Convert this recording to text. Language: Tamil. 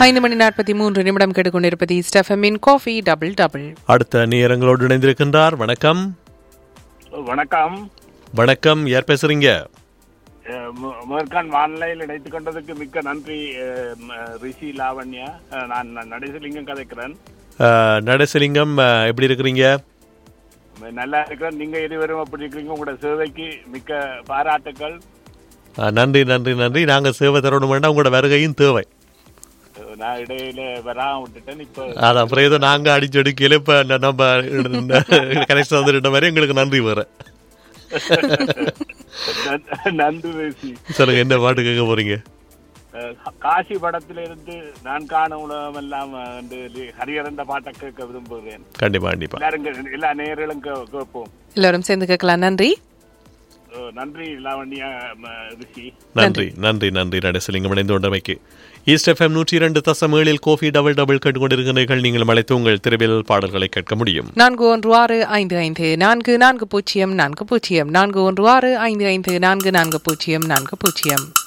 5:43 கேட்டுக்கொண்டிருப்பது ஈஸ்ட் எஃப்எம்மின் காஃபி டபுள் டபுள். அடுத்த நேரங்களோடு இணைந்திருக்கின்றார். வணக்கம். வணக்கம். வணக்கம், யார் பேசுறீங்க? முதற்கான் வானிலையில் இணைத்துக் கொண்டதுக்கு மிக்க நன்றி ரிஷி லாவண்யா. நான் நடேசலிங்கம் கதைக்கிறேன். நடேசலிங்கம், எப்படி இருக்கிறீங்க? நல்லா இருக்கிறேன். நீங்க இருவரும் அப்படி இருக்கிறீங்க? உங்களோட சேவைக்கு மிக்க பாராட்டுக்கள். நன்றி நன்றி நன்றி. நாங்க சேவை தரணும் வேண்டாம், உங்களோட வருகையும் தேவை. நான் இடையில வராம விட்டுட்டேன். இப்ப அப்புறம் ஏதோ நாங்க அடிச்சு எடுக்கல, இப்ப நம்ம கனெக்ஷன் வந்துட்ட மாதிரி எங்களுக்கு நன்றி வர. நன்றி ரிஷி. சொல்லுங்க, என்ன பாட்டு கேட்க போறீங்க? காசி படத்தில இருந்து நான் காண உலகம் எல்லாம் ஹரியரண்ட பாட்டை கேட்க விரும்புகிறேன். கண்டிப்பா கண்டிப்பா எல்லா நேர்களும் கேட்போம். எல்லாரும் சேர்ந்து கேட்கலாம். நன்றி நன்றி லாவண்யா ரிஷி. நன்றி நன்றி நன்றி நடேசலிங்கம் இணைந்து கொண்டமைக்கு. East FM 102.7 coffee double double கேட்டுக்கொண்டிருக்கிறீர்கள். நீங்கள் அழைத்து உங்கள் திருவில் பாடல்களை கேட்க முடியும். 4164544040 41655440.